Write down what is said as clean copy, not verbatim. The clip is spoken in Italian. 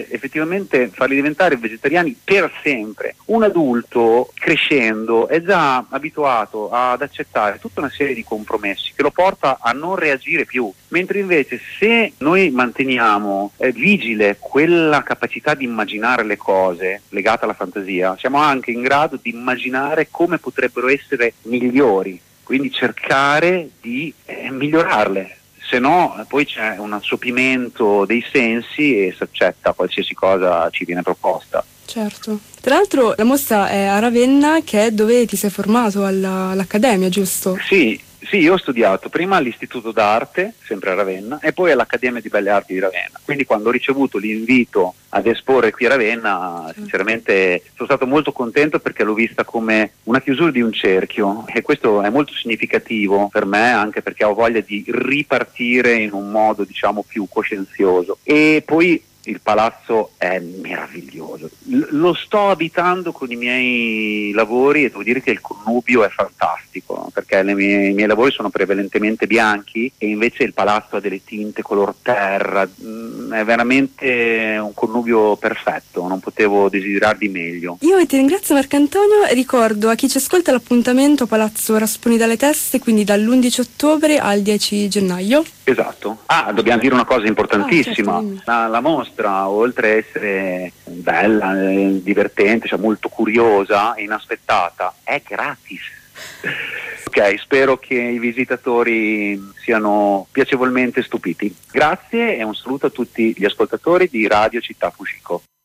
Effettivamente farli diventare vegetariani per sempre. Un adulto crescendo è già abituato ad accettare tutta una serie di compromessi che lo porta a non reagire più, mentre invece se noi manteniamo vigile quella capacità di immaginare le cose legata alla fantasia, siamo anche in grado di immaginare come potrebbero essere migliori, quindi cercare di migliorarle. Se no poi c'è un assopimento dei sensi e si accetta qualsiasi cosa ci viene proposta. Certo. Tra l'altro la mostra è a Ravenna, che è dove ti sei formato all'Accademia, giusto? Sì, io ho studiato prima all'Istituto d'Arte, sempre a Ravenna, e poi all'Accademia di Belle Arti di Ravenna. Quindi quando ho ricevuto l'invito ad esporre qui a Ravenna, sinceramente sono stato molto contento perché l'ho vista come una chiusura di un cerchio, e questo è molto significativo per me, anche perché ho voglia di ripartire in un modo, diciamo, più coscienzioso. E poi il palazzo è meraviglioso, lo sto abitando con i miei lavori e devo dire che il connubio è fantastico, perché i miei lavori sono prevalentemente bianchi e invece il palazzo ha delle tinte color terra, è veramente un connubio perfetto, non potevo desiderare di meglio. Io ti ringrazio Marcantonio e ricordo a chi ci ascolta l'appuntamento a Palazzo Rasponi dalle Teste, quindi dall'11 ottobre al 10 gennaio. Esatto. Dobbiamo dire una cosa importantissima. Certo. La mostra, oltre a essere bella, divertente, cioè molto curiosa e inaspettata, è gratis. Ok, spero che i visitatori siano piacevolmente stupiti. Grazie e un saluto a tutti gli ascoltatori di Radio Città Fucico.